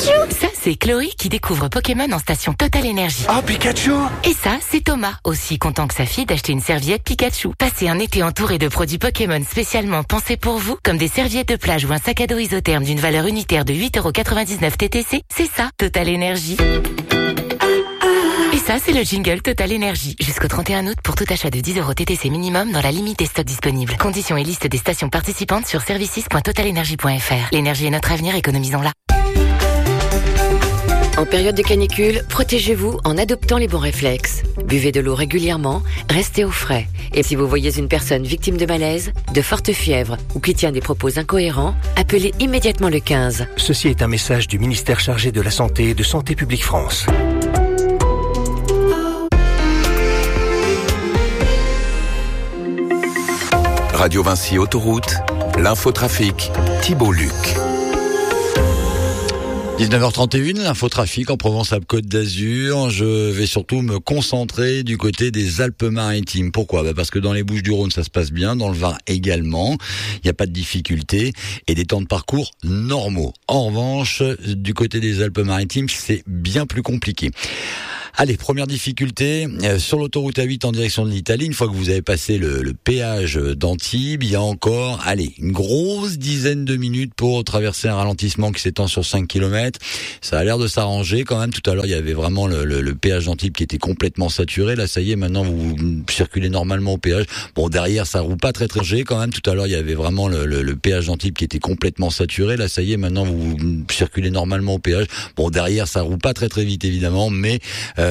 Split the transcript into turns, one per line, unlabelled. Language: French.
Pikachu!
Ça, c'est Chloé qui découvre Pokémon en station Total Energy.
Oh, Pikachu!
Et ça, c'est Thomas, aussi content que sa fille d'acheter une serviette Pikachu. Passez un été entouré de produits Pokémon spécialement pensés pour vous, comme des serviettes de plage ou un sac à dos isotherme d'une valeur unitaire de 8,99€ TTC. C'est ça, Total Energy. Et ça, c'est le jingle Total Energy. Jusqu'au 31 août pour tout achat de 10€ TTC minimum dans la limite des stocks disponibles. Conditions et liste des stations participantes sur services.totalenergy.fr. L'énergie est notre avenir, économisons-la.
En période de canicule, protégez-vous en adoptant les bons réflexes. Buvez de l'eau régulièrement, restez au frais. Et si vous voyez une personne victime de malaise, de forte fièvre ou qui tient des propos incohérents, appelez immédiatement le 15.
Ceci est un message du ministère chargé de la Santé et de Santé publique France.
Radio Vinci Autoroute, l'infotrafic, Thibault Luc.
19h31, l'infotrafic en Provence-Alpes-Côte d'Azur. Je vais surtout me concentrer du côté des Alpes-Maritimes. Pourquoi ? Parce que dans les Bouches-du-Rhône, ça se passe bien. Dans le Var également. Il n'y a pas de difficultés et des temps de parcours normaux. En revanche, du côté des Alpes-Maritimes, c'est bien plus compliqué. Allez, première difficulté, sur l'autoroute A8 en direction de l'Italie, une fois que vous avez passé le péage d'Antibes, il y a encore, une grosse dizaine de minutes pour traverser un ralentissement qui s'étend sur 5 km. Ça a l'air de s'arranger quand même. Tout à l'heure, il y avait vraiment le péage d'Antibes qui était complètement saturé. Là, ça y est, maintenant, vous circulez normalement au péage. Bon, derrière, ça roule pas très quand même. Tout à l'heure, il y avait vraiment le péage d'Antibes qui était complètement saturé. Là, ça y est, maintenant, vous circulez normalement au péage. Bon, derrière, ça roule pas très vite, évidemment, mais